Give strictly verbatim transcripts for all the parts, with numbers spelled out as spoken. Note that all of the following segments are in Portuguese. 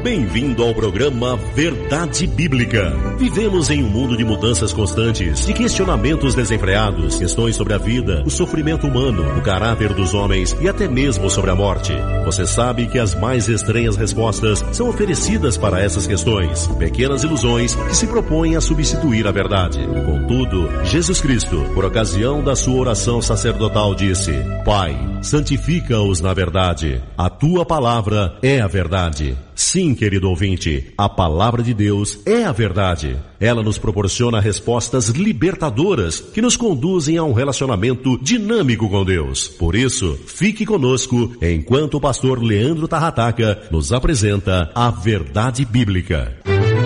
Bem-vindo ao programa Verdade Bíblica. Vivemos em um mundo de mudanças constantes, de questionamentos desenfreados, questões sobre a vida, o sofrimento humano, o caráter dos homens e até mesmo sobre a morte. Você sabe que as mais estranhas respostas são oferecidas para essas questões, pequenas ilusões que se propõem a substituir a verdade. Contudo, Jesus Cristo, por ocasião da sua oração sacerdotal, disse: Pai, santifica-os na verdade. A tua palavra é a verdade. Sim, querido ouvinte, a palavra de Deus é a verdade. Ela nos proporciona respostas libertadoras que nos conduzem a um relacionamento dinâmico com Deus. Por isso, fique conosco enquanto o pastor Leandro Tarrataca nos apresenta a Verdade Bíblica.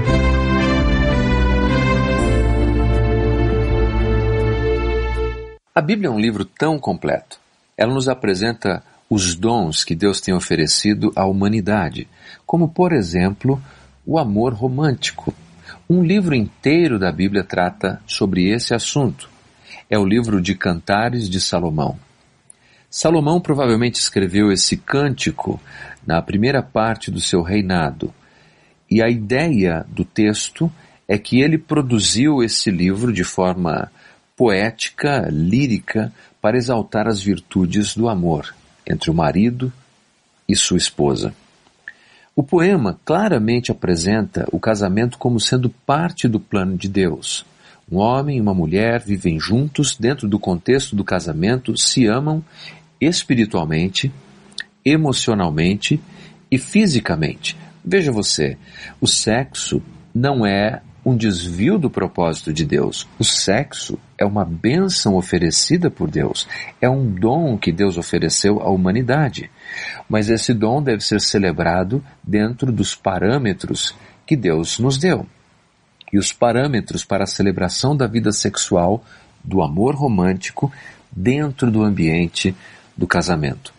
A Bíblia é um livro tão completo. Ela nos apresenta os dons que Deus tem oferecido à humanidade, como, por exemplo, o amor romântico. Um livro inteiro da Bíblia trata sobre esse assunto. É o livro de Cantares de Salomão. Salomão provavelmente escreveu esse cântico na primeira parte do seu reinado. E a ideia do texto é que ele produziu esse livro de forma poética, lírica, para exaltar as virtudes do amor entre o marido e sua esposa. O poema claramente apresenta o casamento como sendo parte do plano de Deus. Um homem e uma mulher vivem juntos dentro do contexto do casamento, se amam espiritualmente, emocionalmente e fisicamente. Veja você, o sexo não é um desvio do propósito de Deus. O sexo é uma bênção oferecida por Deus. É um dom que Deus ofereceu à humanidade. Mas esse dom deve ser celebrado dentro dos parâmetros que Deus nos deu. E os parâmetros para a celebração da vida sexual, do amor romântico, dentro do ambiente do casamento.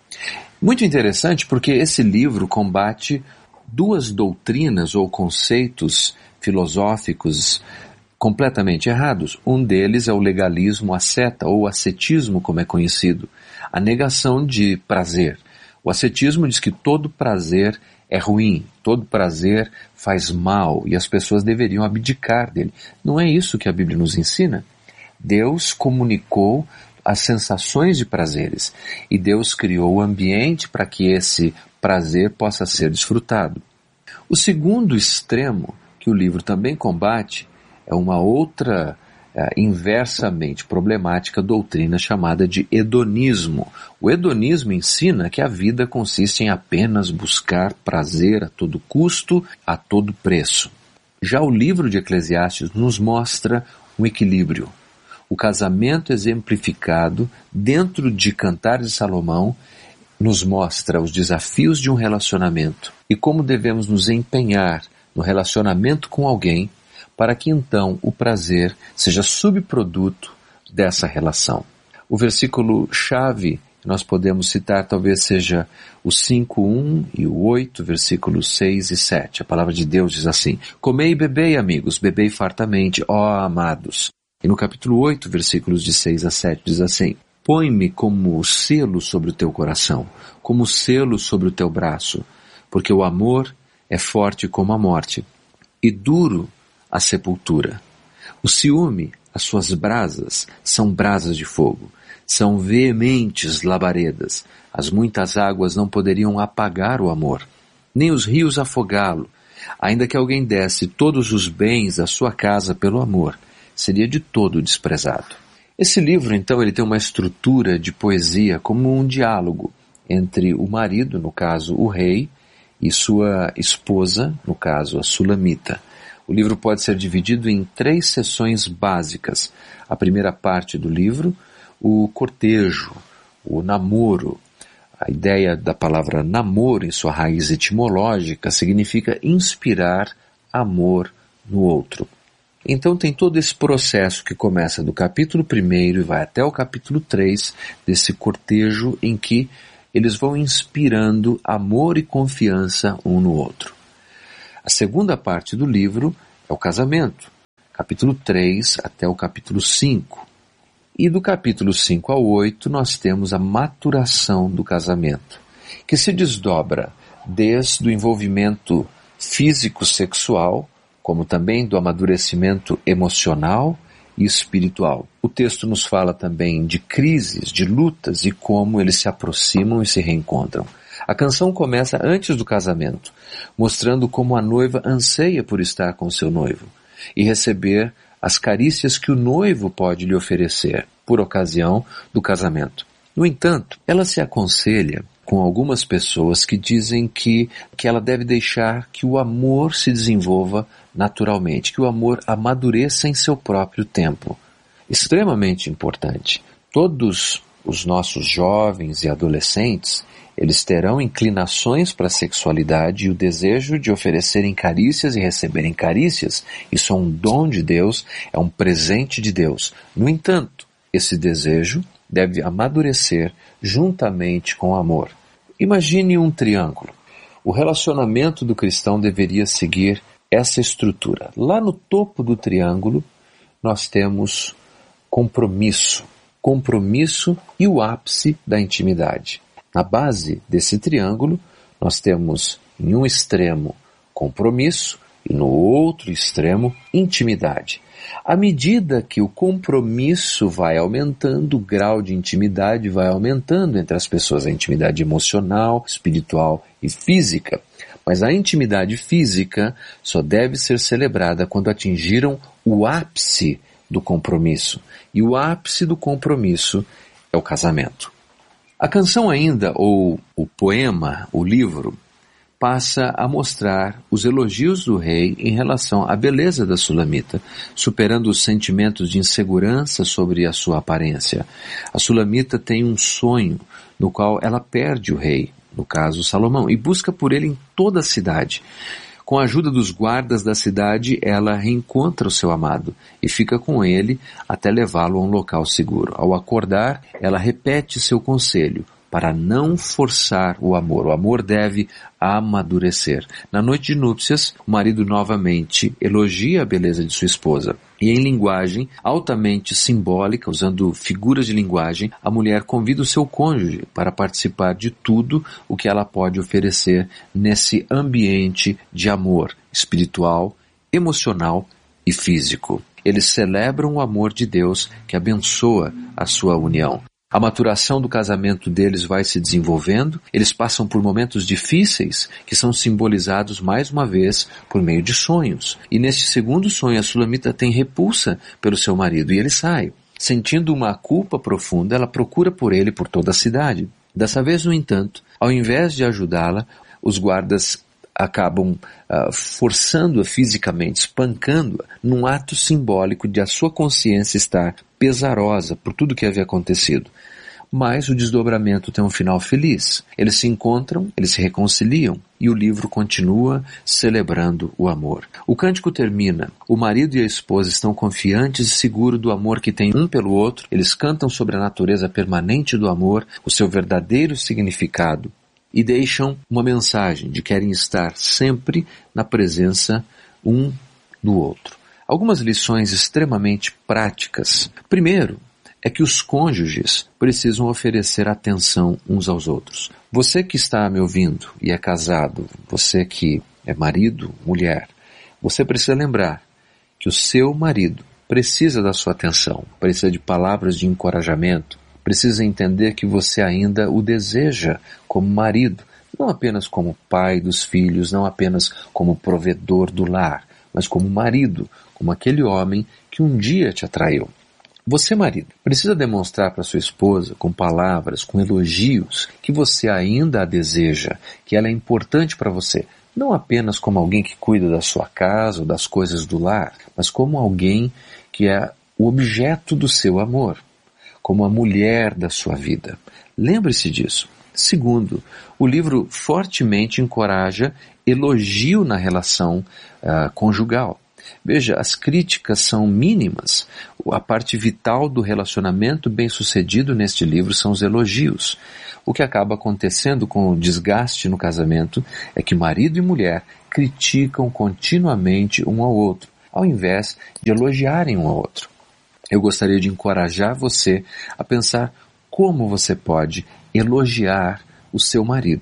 Muito interessante porque esse livro combate duas doutrinas ou conceitos filosóficos completamente errados. Um deles é o legalismo asceta, ou ascetismo, como é conhecido, a negação de prazer. O ascetismo diz que todo prazer é ruim, todo prazer faz mal e as pessoas deveriam abdicar dele. Não é isso que a Bíblia nos ensina. Deus comunicou as sensações de prazeres e Deus criou o ambiente para que esse prazer possa ser desfrutado. O segundo extremo que o livro também combate é uma outra, é, inversamente problemática doutrina chamada de hedonismo. O hedonismo ensina que a vida consiste em apenas buscar prazer a todo custo, a todo preço. Já o livro de Eclesiastes nos mostra um equilíbrio. O casamento exemplificado dentro de Cantares de Salomão nos mostra os desafios de um relacionamento e como devemos nos empenhar no relacionamento com alguém, para que então o prazer seja subproduto dessa relação. O versículo-chave que nós podemos citar talvez seja o cinco, um e o oito, versículos seis e sete. A palavra de Deus diz assim: Comei e bebei, amigos, bebei fartamente, ó amados. E no capítulo oito, versículos de seis a sete, diz assim: Põe-me como selo sobre o teu coração, como selo sobre o teu braço, porque o amor é forte como a morte, e duro a sepultura. O ciúme, as suas brasas, são brasas de fogo, são veementes labaredas. As muitas águas não poderiam apagar o amor, nem os rios afogá-lo. Ainda que alguém desse todos os bens da sua casa pelo amor, seria de todo desprezado. Esse livro, então, ele tem uma estrutura de poesia como um diálogo entre o marido, no caso o rei, e sua esposa, no caso a Sulamita. O livro pode ser dividido em três seções básicas. A primeira parte do livro, o cortejo, o namoro. A ideia da palavra namoro, em sua raiz etimológica, significa inspirar amor no outro. Então tem todo esse processo que começa do capítulo primeiro e vai até o capítulo três, desse cortejo em que eles vão inspirando amor e confiança um no outro. A segunda parte do livro é o casamento, capítulo três até o capítulo cinco. E do capítulo cinco ao oito nós temos a maturação do casamento, que se desdobra desde o envolvimento físico-sexual, como também do amadurecimento emocional e espiritual. O texto nos fala também de crises, de lutas e como eles se aproximam e se reencontram. A canção começa antes do casamento, mostrando como a noiva anseia por estar com seu noivo e receber as carícias que o noivo pode lhe oferecer por ocasião do casamento. No entanto, ela se aconselha com algumas pessoas que dizem que, que ela deve deixar que o amor se desenvolva naturalmente, que o amor amadureça em seu próprio tempo. Extremamente importante. Todos os nossos jovens e adolescentes, eles terão inclinações para a sexualidade e o desejo de oferecerem carícias e receberem carícias. Isso é um dom de Deus, é um presente de Deus. No entanto, esse desejo deve amadurecer juntamente com o amor. Imagine um triângulo. O relacionamento do cristão deveria seguir essa estrutura. Lá no topo do triângulo, nós temos compromisso. Compromisso e o ápice da intimidade. Na base desse triângulo, nós temos em um extremo compromisso e no outro extremo intimidade. À medida que o compromisso vai aumentando, o grau de intimidade vai aumentando entre as pessoas, a intimidade emocional, espiritual e física. Mas a intimidade física só deve ser celebrada quando atingiram o ápice do compromisso. E o ápice do compromisso é o casamento. A canção ainda, ou o poema, o livro, passa a mostrar os elogios do rei em relação à beleza da Sulamita, superando os sentimentos de insegurança sobre a sua aparência. A Sulamita tem um sonho no qual ela perde o rei, no caso Salomão, e busca por ele em toda a cidade. Com a ajuda dos guardas da cidade, ela reencontra o seu amado e fica com ele até levá-lo a um local seguro. Ao acordar, ela repete seu conselho para não forçar o amor. O amor deve amadurecer. Na noite de núpcias, o marido novamente elogia a beleza de sua esposa. E em linguagem altamente simbólica, usando figuras de linguagem, a mulher convida o seu cônjuge para participar de tudo o que ela pode oferecer nesse ambiente de amor espiritual, emocional e físico. Eles celebram o amor de Deus que abençoa a sua união. A maturação do casamento deles vai se desenvolvendo, eles passam por momentos difíceis, que são simbolizados mais uma vez por meio de sonhos. E neste segundo sonho, a Sulamita tem repulsa pelo seu marido e ele sai. Sentindo uma culpa profunda, ela procura por ele por toda a cidade. Dessa vez, no entanto, ao invés de ajudá-la, os guardas acabam uh, forçando-a fisicamente, espancando-a, num ato simbólico de a sua consciência estar pesarosa por tudo que havia acontecido. Mas o desdobramento tem um final feliz. Eles se encontram, eles se reconciliam e o livro continua celebrando o amor. O cântico termina. O marido e a esposa estão confiantes e seguros do amor que têm um pelo outro. Eles cantam sobre a natureza permanente do amor, o seu verdadeiro significado e deixam uma mensagem de que querem estar sempre na presença um do outro. Algumas lições extremamente práticas. Primeiro, é que os cônjuges precisam oferecer atenção uns aos outros. Você que está me ouvindo e é casado, você que é marido, mulher, você precisa lembrar que o seu marido precisa da sua atenção, precisa de palavras de encorajamento, precisa entender que você ainda o deseja como marido, não apenas como pai dos filhos, não apenas como provedor do lar, mas como marido, como aquele homem que um dia te atraiu. Você, marido, precisa demonstrar para sua esposa, com palavras, com elogios, que você ainda a deseja, que ela é importante para você, não apenas como alguém que cuida da sua casa ou das coisas do lar, mas como alguém que é o objeto do seu amor, como a mulher da sua vida. Lembre-se disso. Segundo, o livro fortemente encoraja elogio na relação uh, conjugal. Veja, as críticas são mínimas. A parte vital do relacionamento bem-sucedido neste livro são os elogios. O que acaba acontecendo com o desgaste no casamento é que marido e mulher criticam continuamente um ao outro, ao invés de elogiarem um ao outro. Eu gostaria de encorajar você a pensar como você pode elogiar o seu marido.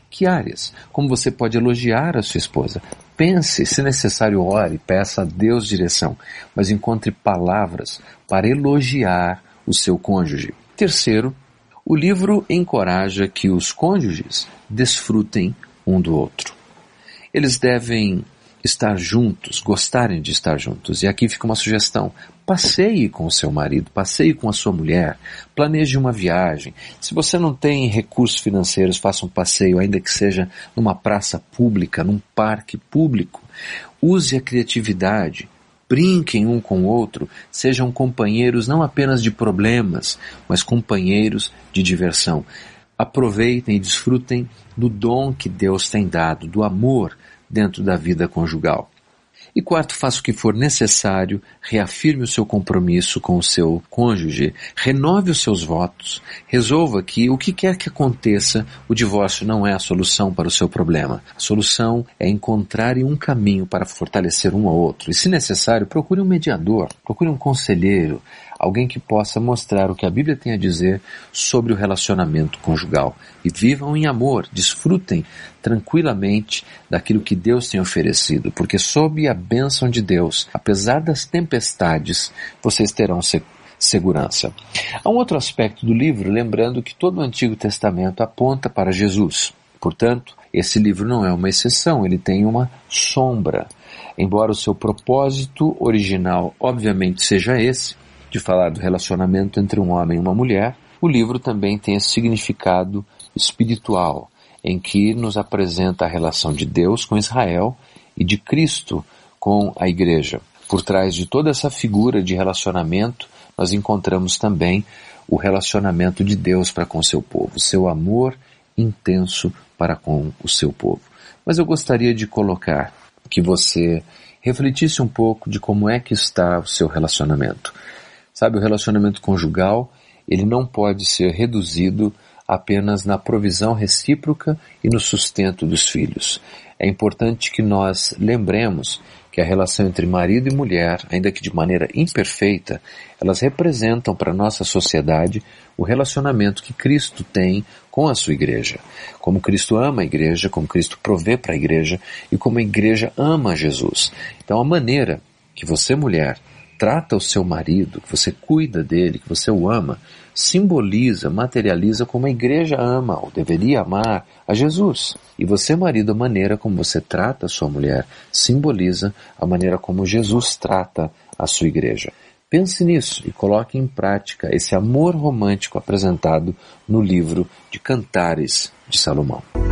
Que áreas? Como você pode elogiar a sua esposa? Pense, se necessário, ore, peça a Deus direção, mas encontre palavras para elogiar o seu cônjuge. Terceiro, o livro encoraja que os cônjuges desfrutem um do outro. Eles devem estar juntos, gostarem de estar juntos. E aqui fica uma sugestão. Passeie com o seu marido, passeie com a sua mulher, planeje uma viagem. Se você não tem recursos financeiros, faça um passeio, ainda que seja numa praça pública, num parque público. Use a criatividade, brinquem um com o outro, sejam companheiros não apenas de problemas, mas companheiros de diversão. Aproveitem e desfrutem do dom que Deus tem dado, do amor dentro da vida conjugal. E quarto, faça o que for necessário, reafirme o seu compromisso com o seu cônjuge, renove os seus votos, resolva que o que quer que aconteça, o divórcio não é a solução para o seu problema. A solução é encontrarem um caminho para fortalecer um ao outro. E se necessário, procure um mediador, procure um conselheiro, alguém que possa mostrar o que a Bíblia tem a dizer sobre o relacionamento conjugal. E vivam em amor, desfrutem tranquilamente daquilo que Deus tem oferecido, porque sob a bênção de Deus, apesar das tempestades, vocês terão se- segurança. Há um outro aspecto do livro, lembrando que todo o Antigo Testamento aponta para Jesus. Portanto, esse livro não é uma exceção, ele tem uma sombra. Embora o seu propósito original, obviamente, seja esse, de falar do relacionamento entre um homem e uma mulher, o livro também tem esse significado espiritual, em que nos apresenta a relação de Deus com Israel e de Cristo com a igreja. Por trás de toda essa figura de relacionamento, nós encontramos também o relacionamento de Deus para com o seu povo, seu amor intenso para com o seu povo. Mas eu gostaria de colocar que você refletisse um pouco de como é que está o seu relacionamento. Sabe, o relacionamento conjugal, ele não pode ser reduzido apenas na provisão recíproca e no sustento dos filhos. É importante que nós lembremos que a relação entre marido e mulher, ainda que de maneira imperfeita, elas representam para a nossa sociedade o relacionamento que Cristo tem com a sua igreja. Como Cristo ama a igreja, como Cristo provê para a igreja e como a igreja ama Jesus. Então a maneira que você, mulher, trata o seu marido, que você cuida dele, que você o ama, simboliza, materializa como a igreja ama ou deveria amar a Jesus. E você, marido, a maneira como você trata a sua mulher, simboliza a maneira como Jesus trata a sua igreja. Pense nisso e coloque em prática esse amor romântico apresentado no livro de Cantares de Salomão.